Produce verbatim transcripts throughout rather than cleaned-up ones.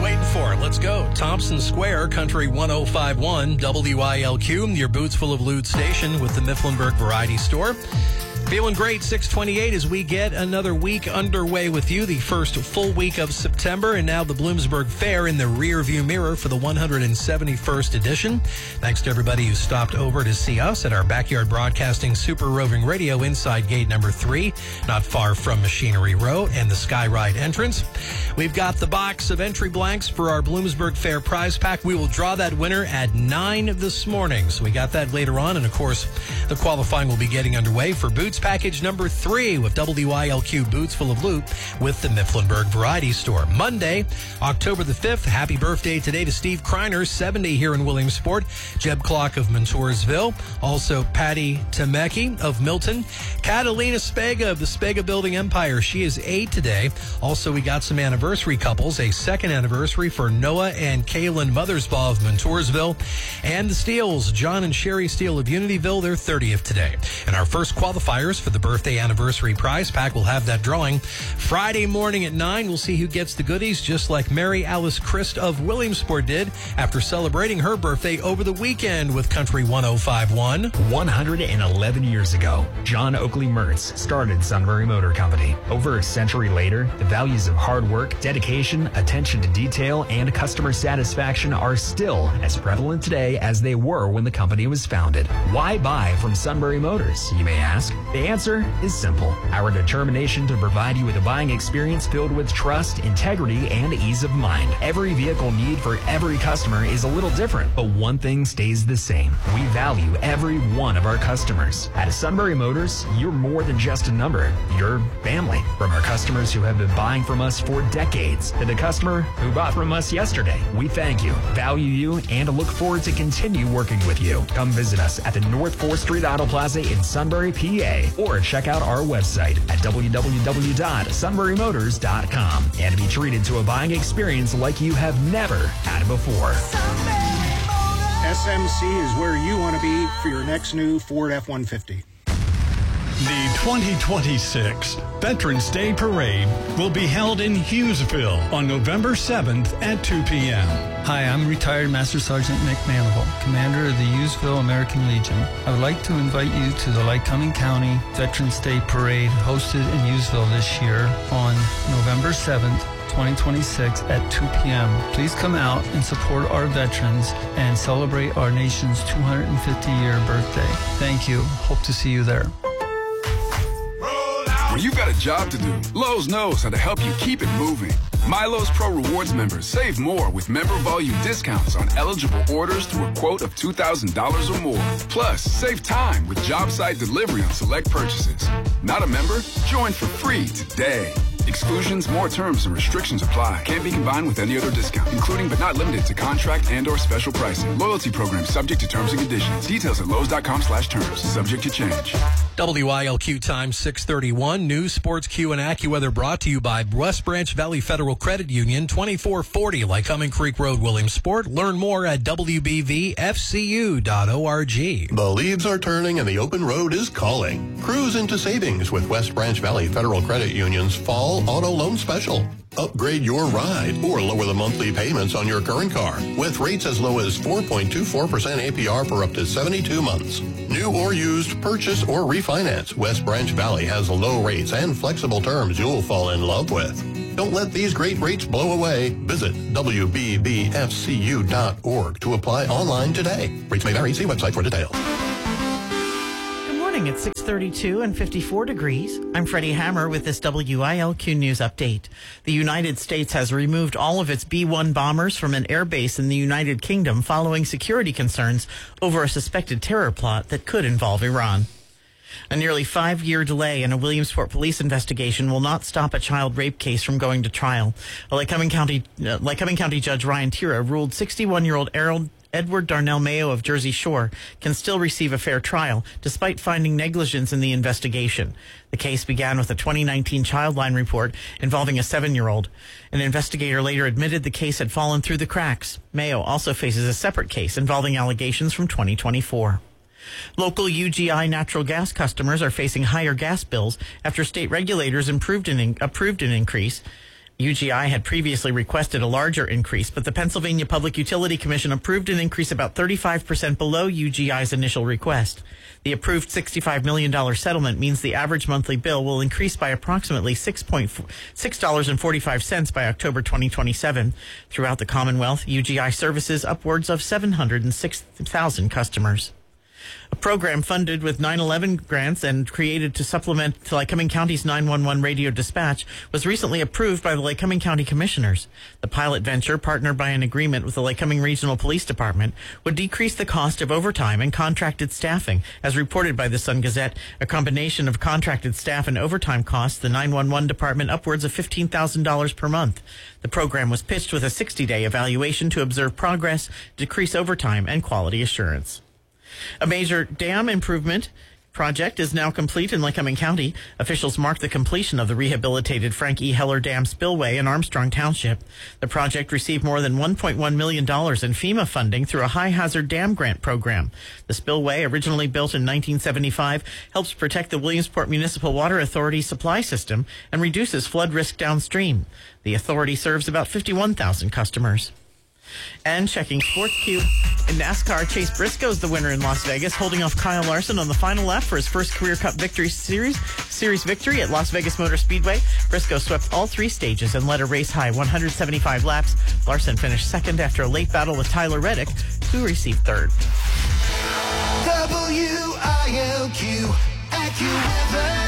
waiting for? Let's go. Thompson Square, Country one oh five point one, W I L Q, your boots full of lewd station with the Mifflinburg Variety Store. Feeling great, six twenty-eight, as we get another week underway with you, the first full week of September, and now the Bloomsburg Fair in the rearview mirror for the one hundred seventy-first edition. Thanks to everybody who stopped over to see us at our Backyard Broadcasting Super Roving Radio inside gate number three, not far from Machinery Row and the Skyride entrance. We've got the box of entry blanks for our Bloomsburg Fair prize pack. We will draw that winner at nine this morning, so we got that later on, and of course, the qualifying will be getting underway for boots package number three with W I L Q boots full of loot with the Mifflinburg Variety Store. Monday, October the fifth. Happy birthday today to Steve Kreiner, seventy here in Williamsport. Jeb Clark of Montoursville. Also Patty Temecki of Milton. Catalina Spega of the Spega Building Empire. She is eight today. Also, we got some anniversary couples. A second anniversary for Noah and Kaylin Mothersbaugh of Montoursville. And the Steels, John and Sherry Steele of Unityville, their thirtieth today. And our first qualifiers for the birthday anniversary prize pack. We'll have that drawing Friday morning at nine. We'll see who gets the goodies, just like Mary Alice Christ of Williamsport did after celebrating her birthday over the weekend with Country one oh five point one. one hundred eleven years ago, John Oakley Mertz started Sunbury Motor Company. Over a century later, the values of hard work, dedication, attention to detail, and customer satisfaction are still as prevalent today as they were when the company was founded. Why buy from Sunbury Motors, you may ask? The answer is simple. Our determination to provide you with a buying experience filled with trust, integrity, and ease of mind. Every vehicle need for every customer is a little different, but one thing stays the same. We value every one of our customers. At Sunbury Motors, you're more than just a number. You're family. From our customers who have been buying from us for decades to the customer who bought from us yesterday, we thank you, value you, and look forward to continue working with you. Come visit us at the North fourth Street Auto Plaza in Sunbury, P A, or check out our website at w w w dot sunbury motors dot com and be treated to a buying experience like you have never had before. S M C is where you want to be for your next new Ford F one fifty. The twenty twenty-six Veterans Day Parade will be held in Hughesville on November seventh at two p.m. Hi, I'm retired Master Sergeant Nick Manival, commander of the Hughesville American Legion. I would like to invite you to the Lycoming County Veterans Day Parade hosted in Hughesville this year on November seventh, twenty twenty-six at two p.m. Please come out and support our veterans and celebrate our nation's two hundred fifty year birthday. Thank you. Hope to see you there. When you've got a job to do, Lowe's knows how to help you keep it moving. MyLowe's Pro Rewards members save more with member volume discounts on eligible orders through a quote of two thousand dollars or more. Plus, save time with job site delivery on select purchases. Not a member? Join for free today. Exclusions, more terms, and restrictions apply. Can't be combined with any other discount, including but not limited to contract and or special pricing. Loyalty program subject to terms and conditions. Details at Lowe's dot com slash terms. Subject to change. W I L Q time six thirty-one. News, Sports, Q, and AccuWeather brought to you by West Branch Valley Federal Credit Union, twenty-four forty Lycoming Creek Road, Williamsport. Learn more at w b v f c u dot org. The leaves are turning and the open road is calling. Cruise into savings with West Branch Valley Federal Credit Union's Fall Auto Loan Special. Upgrade your ride or lower the monthly payments on your current car with rates as low as four point two four percent A P R for up to seventy-two months. New or used, purchase or refinance, West Branch Valley has low rates and flexible terms you'll fall in love with. Don't let these great rates blow away. Visit w b b f c u dot org to apply online today. Rates may vary. See website for details. At six thirty-two and fifty-four degrees. I'm Freddie Hammer with this W I L Q News Update. The United States has removed all of its B one bombers from an airbase in the United Kingdom following security concerns over a suspected terror plot that could involve Iran. A nearly five-year delay in a Williamsport police investigation will not stop a child rape case from going to trial. A Lycoming County, uh, Lycoming County Judge Ryan Tira ruled sixty-one-year-old Errol Edward Darnell Mayo of Jersey Shore can still receive a fair trial, despite finding negligence in the investigation. The case began with a twenty nineteen Childline report involving a seven-year-old. An investigator later admitted the case had fallen through the cracks. Mayo also faces a separate case involving allegations from twenty twenty-four. Local U G I natural gas customers are facing higher gas bills after state regulators improved an in- approved an increase. U G I had previously requested a larger increase, but the Pennsylvania Public Utility Commission approved an increase about thirty-five percent below U G I's initial request. The approved sixty-five million dollars settlement means the average monthly bill will increase by approximately six dollars and forty-five cents by October twenty twenty-seven. Throughout the Commonwealth, U G I services upwards of seven hundred six thousand customers. A program funded with nine eleven grants and created to supplement Lycoming County's nine one one radio dispatch was recently approved by the Lycoming County Commissioners. The pilot venture, partnered by an agreement with the Lycoming Regional Police Department, would decrease the cost of overtime and contracted staffing. As reported by the Sun Gazette, a combination of contracted staff and overtime costs the nine one one department upwards of fifteen thousand dollars per month. The program was pitched with a sixty-day evaluation to observe progress, decrease overtime, and quality assurance. A major dam improvement project is now complete in Lycoming County. Officials mark the completion of the rehabilitated Frank E. Heller Dam spillway in Armstrong Township. The project received more than one point one million dollars in FEMA funding through a high-hazard dam grant program. The spillway, originally built in nineteen seventy-five, helps protect the Williamsport Municipal Water Authority supply system and reduces flood risk downstream. The authority serves about fifty-one thousand customers. And checking Sports Q in NASCAR, Chase Briscoe is the winner in Las Vegas, holding off Kyle Larson on the final lap for his first Career Cup Victory Series series victory at Las Vegas Motor Speedway. Briscoe swept all three stages and led a race-high one hundred seventy-five laps. Larson finished second after a late battle with Tyler Reddick, who received third. W I L Q AccuWeather.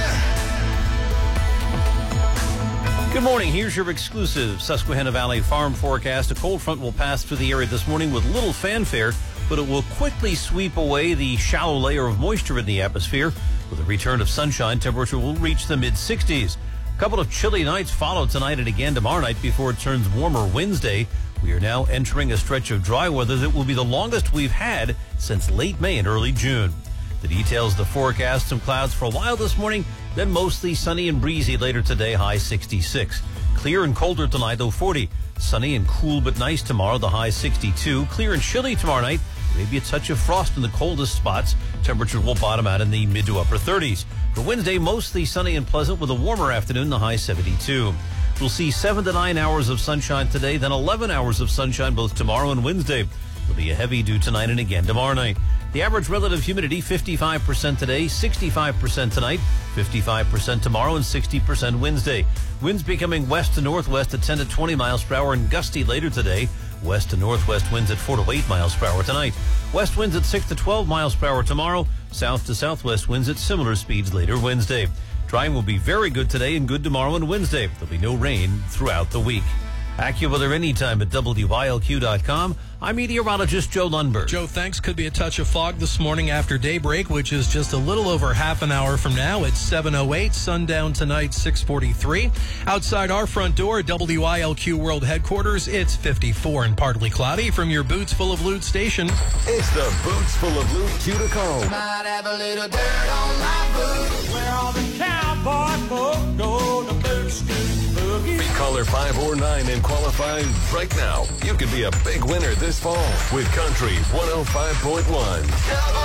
Good morning. Here's your exclusive Susquehanna Valley farm forecast. A cold front will pass through the area this morning with little fanfare, but it will quickly sweep away the shallow layer of moisture in the atmosphere. With a return of sunshine, temperature will reach the mid sixties. A couple of chilly nights follow tonight and again tomorrow night before it turns warmer Wednesday. We are now entering a stretch of dry weather that will be the longest we've had since late May and early June. The details of the forecast: some clouds for a while this morning, then mostly sunny and breezy later today, high sixty-six. Clear and colder tonight, though forty. Sunny and cool but nice tomorrow, the high sixty-two. Clear and chilly tomorrow night, maybe a touch of frost in the coldest spots. Temperature will bottom out in the mid to upper thirties. For Wednesday, mostly sunny and pleasant with a warmer afternoon, the high seventy-two. We'll see seven to nine hours of sunshine today, then eleven hours of sunshine both tomorrow and Wednesday. There'll be a heavy dew tonight and again tomorrow night. The average relative humidity, fifty-five percent today, sixty-five percent tonight, fifty-five percent tomorrow, and sixty percent Wednesday. Winds becoming west to northwest at ten to twenty miles per hour and gusty later today. West to northwest winds at four to eight miles per hour tonight. West winds at six to twelve miles per hour tomorrow. South to southwest winds at similar speeds later Wednesday. Drying will be very good today and good tomorrow and Wednesday. There'll be no rain throughout the week. AccuWeather anytime at W I L Q dot com. I'm meteorologist Joe Lundberg. Joe, thanks. Could be a touch of fog this morning after daybreak, which is just a little over half an hour from now. It's seven oh eight. Sundown tonight, six forty-three. Outside our front door at W I L Q World Headquarters, it's fifty-four and partly cloudy. From your Boots Full of Loot station, it's the Boots Full of Loot Q to call. Might have a little dirt on my boots. Where all the cowboy folk go to boot scoot boogie. Be caller five or nine and qualify right now. You could be a big winner this fall with Country one oh five point one.